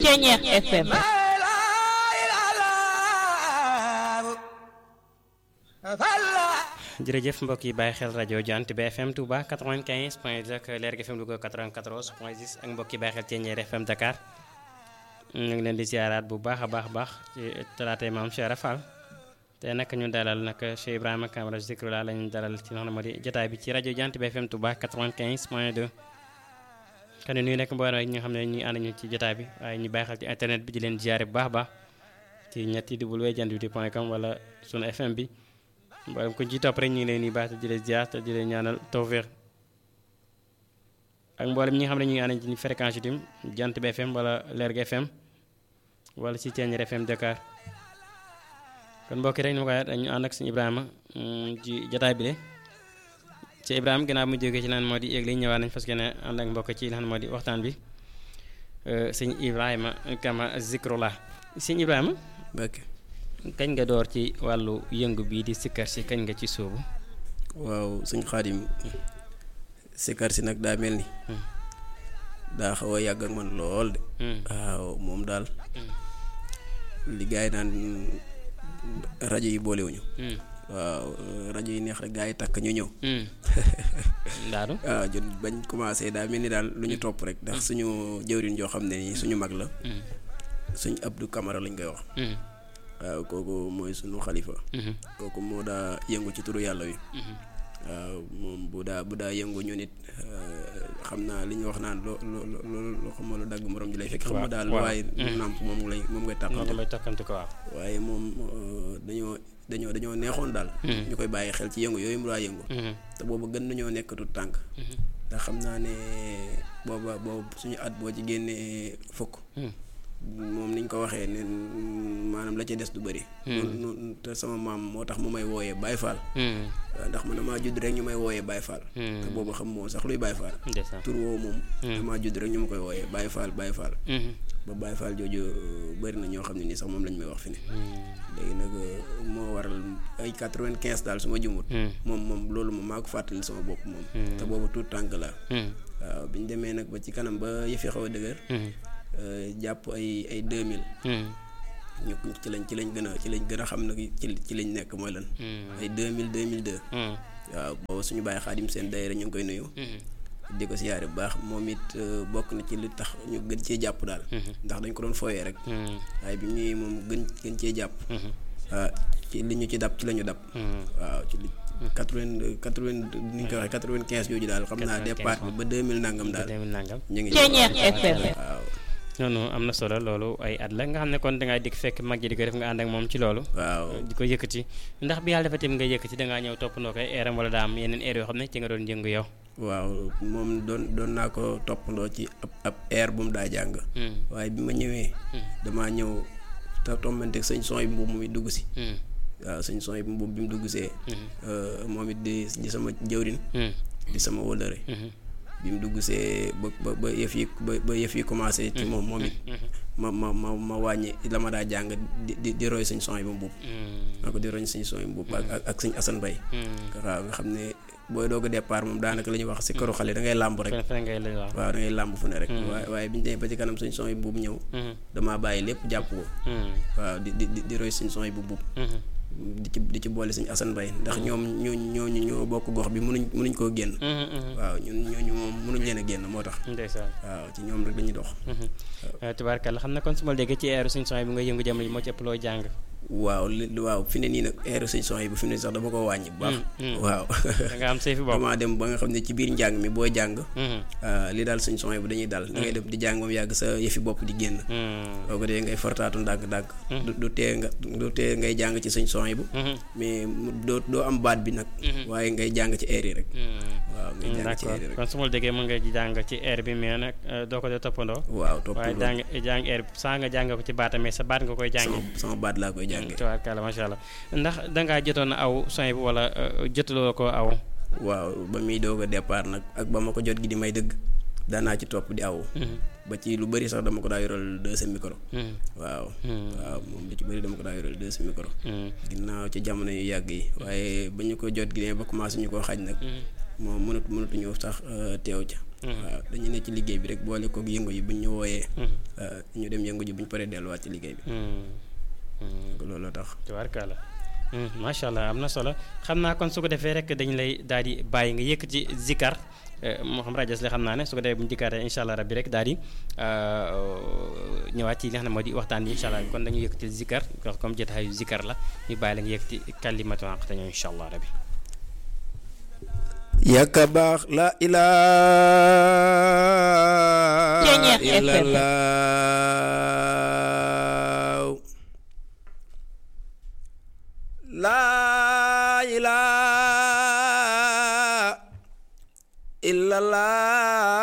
Ceeñeex FM. jërëjëf mbokk yi bàyyi xel rajo Jant bi FM Touba 95.2 ak Leer FM Louga 94.6 ak mbokk yi bàyyi xel Ceeñeex FM Dakar ñu ngi leen di ziaraat bu baax a baax ci talaatay maam Cheikh Fall te nag ñu dalal nag Cheikh Ibrahima Camara Zikrullah lañu dalal ci nga xam ne moo di jotaay bi ci rajo Jant bi FM Touba 95.2 kan nuyu nekk mboolem rek ñi nga xam ne ñu ànd ñu ci jotaay bi waaye ñu bàyyi xel ci internet bi di leen ziare bu baax ci ñetti www.jantbi.com wala sunu FM bi mboolem ku ci topp rek ñu ngi leen di baax te di leen ziar te di leen ñaanal tawfeex ak mboolem ñi nga xam ne ñu ngi ànd ci fréquence yi tim Jant bi FM wala Leer FM wala ci Ceeñeex FM Dakar kon mbokk rek ñu koy dañu ànd ak sëñ Ibrahima ci jotaay bi de ci Ibrahima ginnaaw mu jógee ci lan moo di yéeg li ñëwaat nañ parce que ne ànd ak mbokk ci lan moo di waxtaan bi sëñ Ibrahima Camara Zikrullah sëñ Ibrahima kañ nga door ci wàllu yëngu bii di sikkar si kañ nga ci sóobu. waaw sëñ Xaadim sikkar si nag daa mel ni daa xaw a yàgg ak man lool de waaw moom daal li gaay naan rajo yi boolewuñu waaw rajo yi neex rek gaa yi takk ñu ñëw daadu waaw jot bañ commencé daa mel ni daal lu ñu topp rek ndax suñu jëwriñ joo xam ne nii suñu mag la suñ Abdou Camara lañ koy wax waaw kooku mooy suñu xalifa kooku moo daa yëngu ci turu yàlla wi waaw moom bu daa yëngu ñu nit xam naa li ñu wax naan loo xam lu dagg morom ji lay fekk xam nga daal waaye nàmp moom ngay tàkkante ko waaw waaye moom dañoo neexoon daal ñu koy bàyyi xel ci yëngu yooyu mu daa yëngu te boobu gën nañoo nekkatu tànk ndax xam naa ne boobu suñu at boo ci génnee fukk moom niñ ko waxee ne maanaam la ca des du bëri te sama maam moo tax mu may wooyee Baye Fall ndax man damaa judd rek ñu may wooyee Baye Fall te boobu xam moo sax luy Baye Fall tur woo moom damaa judd rek ñu ma koy wooyee Baye Fall ba Baye Fall jooju bëri na ñoo xam ne nii sax moom lañ may wax fi ne léegi nag moo waral ay 95 daal su ma jumut moom loolu moom maa ko fàttali sama bopp moom te boobu tout tànk la waaw bi ñu demee nag ba ci kanam ba yëfi xaw a dëgër jàpp ay 2000 ñu ci lañ gën a xam nag ci lañ nekk mooy lan ay 2002 waaw boobu suñu bàyyi Xaadim seen daayira ñu ngi koy nuyu di ko siyaare bu baax moom it bokk na ci li tax ñu gën cee jàpp daal ndax dañ ko doon fooyee rek waaye bi ñuy moom gën cee jàpp ci li ñu ci dab ci la ñu dab waaw ci li 80 ni ñu ko waxee 95 jooju daal xam naa départ bi ba 2000 nangam daal ñu ngi waaw noonu am na solo loolu ay at la nga xam ne kon dangaa dikk fekk mag ji di ko def nga ànd ak moom ci loolu waaw di ko yëkkati ndax bi yàlla dafa tim nga yëkkati dangaa ñëw toppandoo koy eeram wala daa am yeneen eer yoo xam ne ci nga doon jëngu yow waaw moom doon naa ko toppandoo ci ab air bu mu daa jàng waaye bi ma ñëwee damaa ñëw te tombanteeg sëñ son yi mbubb muy dugg si waaw sëñ son yi mbubb bi mu dugg see moom it di sama jëwrin di sama wóllëre bi mu dugg see ba yëf yi commencé ci moom it ma wàññi la ma daa jàng di roy sëñ son yi mbubb maa ko di roy sëñ son yi mbubb ak sëñ Assane Bay waaw nga xam ne booy doog a départ moom daanaka la ñuy wax si këru xale da ngay làmb rek waaw da ngay làmb fu ne rek waaye bi ñu demee ba ci kanam suñ son yi buubu ñëw damaa bàyyi lépp jàpp ko waaw di roy suñ son yi bu buub di ci boole suñ Assane Mbaye ndax ñooñu ñoo bokk gox bi mënuñ koo génn waaw ñooñu moom mënuñ leen a génn moo tax waaw ci ñoom rek dañuy dox tubaarkalla xam na kon su ma déggee ci eeru suñ son yi bi nga yëngu jamono ji moo ci ëpp loo jàng waaw fi ne nii nag eeru sëñ son yi bu fi ne sax dama ko wàññi bu baax waaw da nga am say fi bopp damaa dem ba nga xam ne ci biir njàng mi booy jàng li daal sëñ son yi bu dañuy dal da ngay dem di jàng moom yàgg sa yëfi bopp di génn boo ko dee ngay fortaatu ndàgg du tee ngay jàng ci sëñ son yi bu mais doo am baat bi nag waaye ngay jàng ci air yi rek waaw ngay jàng ci air yi rek kon su ma déggee mën nga jàng ci air bi mais nag doo ko dee toppandoo waaw toppandoo waaye jàng air saa nga jàng ko ci baata mais sa baat nga koy jàngee sama baat laa koy jàngee tubaarkalla macha allah ndax dangaa jotoon aw son bi wala jotuloo ko aw waaw ba muy doog a départ nag ak ba ma ko jot gi di may dëgg daanaa ci topp di aw ba ci lu bëri sax dama ko daa yoral deuxième micro waaw moom lu ci bëri dama ko daa yoral deuxième micro ginnaaw ci jamono yu yàgg yi waaye ba ñu ko jot gi ba commencé ñu koo xaj nag moom mënatuñu sax teew ca waaw dañu ne ci liggéey bi rek boole koog yëngu yi buñ ñu wooyee ñu dem yëngu ji buñ paree delluwaat ci liggéey bi looloo tax tubaarkalla macha allah am na solo xam naa kon su ko defee rek dañu lay daal di bàyyi nga yëkkati zikar moo xam rajo la xam naa ne su ko defee bu ñu dikkaatee incha allah rabbi rek daal di ñëwaat ci li nga xam ne moo di waxtaan bi incha allah kon dañuy yëkkati zikar comme jotaayu zikar la ñu bàyyi la nga yëkkati kalimatu haq te ñëw incha allah rabbi yaka baax la ilaha illallah la ilaha illallah